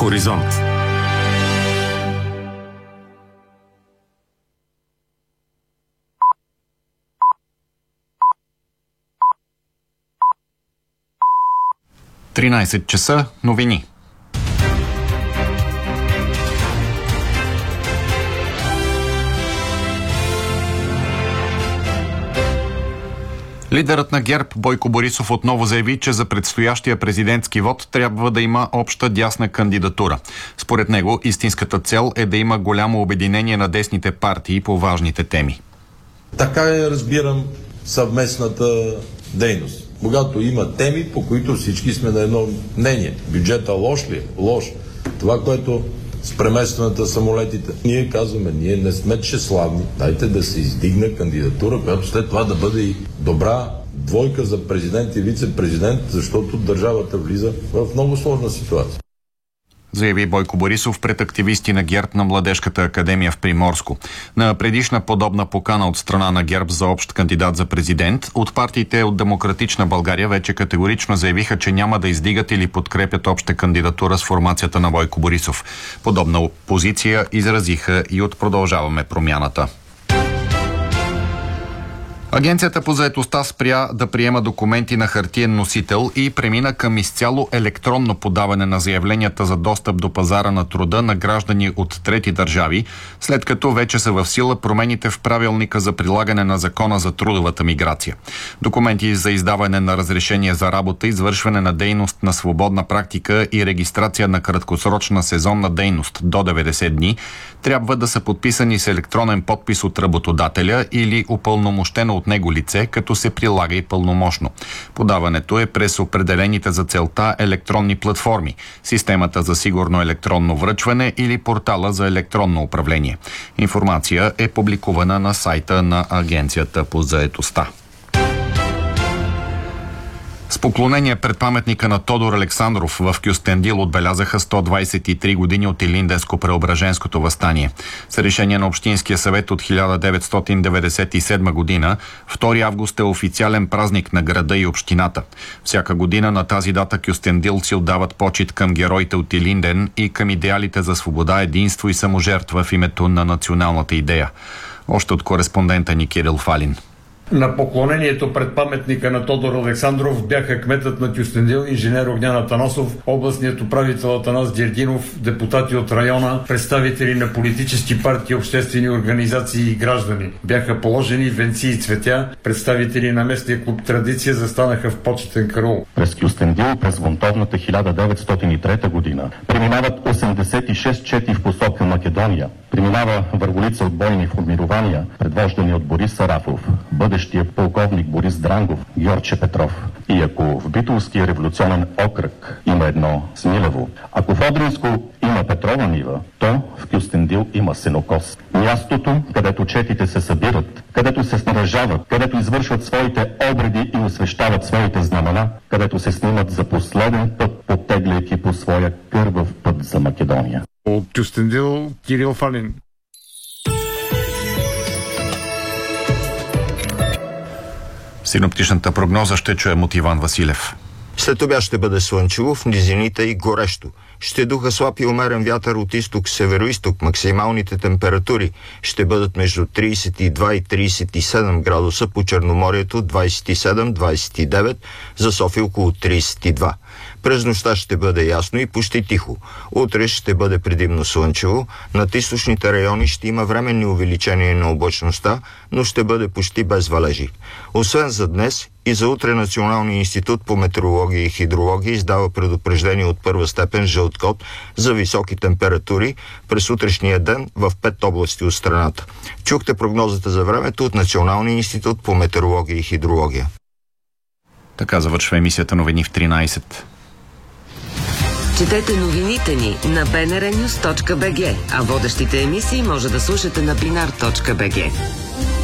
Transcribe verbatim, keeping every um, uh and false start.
Хоризонт. тринайсет часа, новини. Лидерът на ГЕРБ Бойко Борисов отново заяви, че за предстоящия президентски вод трябва да има обща дясна кандидатура. Според него истинската цел е да има голямо обединение на десните партии по важните теми. Така я разбирам съвместната дейност. Когато има теми, по които всички сме на едно мнение. Бюджета лош ли е? Лош. Това, което с преместването на самолетите. Ние казваме, ние не сме тщеславни. Дайте да се издигне кандидатура, която след това да бъде и добра двойка за президент и вице-президент, защото държавата влиза в много сложна ситуация. Заяви Бойко Борисов пред активисти на ГЕРБ на Младежката академия в Приморско. На предишна подобна покана от страна на ГЕРБ за общ кандидат за президент, от партиите от Демократична България вече категорично заявиха, че няма да издигат или подкрепят обща кандидатура с формацията на Бойко Борисов. Подобна позиция изразиха и от Продължаваме промяната. Агенцията по заетостта спря да приема документи на хартиен носител и премина към изцяло електронно подаване на заявленията за достъп до пазара на труда на граждани от трети държави, след като вече са в сила промените в правилника за прилагане на Закона за трудовата миграция. Документи за издаване на разрешение за работа, извършване на дейност на свободна практика и регистрация на краткосрочна сезонна дейност до деветдесет дни трябва да са подписани с електронен подпис от работодателя или упълномощено от него лице, като се прилага и пълномощно. Подаването е през определените за целта електронни платформи, системата за сигурно електронно връчване или портала за електронно управление. Информация е публикувана на сайта на Агенцията по заетостта. С поклонение пред паметника на Тодор Александров в Кюстендил отбелязаха сто двайсет и три години от Илинденско-Преображенското въстание. С решение на Общинския съвет от хиляда деветстотин деветдесет и седма година, втори август е официален празник на града и общината. Всяка година на тази дата кюстендилци отдават почит към героите от Илинден и към идеалите за свобода, единство и саможертва в името на националната идея. Още от кореспондента ни Кирил Фалин. На поклонението пред паметника на Тодор Александров бяха кметът на Кюстендил инженер Огнян Атанасов, областният управител Атанас Дирдинов, депутати от района, представители на политически партии, обществени организации и граждани. Бяха положени венци и цветя, представители на местния клуб Традиция застанаха в почетен караул. През Кюстендил през бунтовната хиляда деветстотин и трета година преминават осемдесет и шест чети в посока Македония. Преминава върволица от бойни формирования, предвождани от Борис Сарафов, бъдещия полковник Борис Дрангов, Георче Петров. И ако в Битолския революционен окръг има едно Смилево, ако в Одринско има Петрова нива, то в Кюстендил има сенокос. Мястото, където четите се събират, където се снаряжават, където извършват своите обреди и освещават своите знамена, където се снимат за последен път, потегляйки по своя кървав път за Македония. От Кюстендил Кирил Фалин. Синоптичната прогноза ще чуем от Иван Василев. След обяд ще бъде слънчево, в низините и горещо. Ще духа слаб и умерен вятър от изток, северо-изток. Максималните температури ще бъдат между трийсет и два и трийсет и седем градуса, по Черноморието двайсет и седем до двайсет и девет, за София около трийсет и два. През нощта ще бъде ясно и почти тихо. Утре ще бъде предимно слънчево. Над източните райони ще има временни увеличения на облачността, но ще бъде почти без валежи. Освен за днес, и за утре Националния институт по метеорология и хидрология издава предупреждение от първа степен жълт код за високи температури през утрешния ден в пет области от страната. Чухте прогнозата за времето от Националния институт по метеорология и хидрология. Така завършва емисията Новини в тринайсет. Четете новините ни на би ен ар нюс точка би джи, а водещите емисии може да слушате на бинар точка би джи.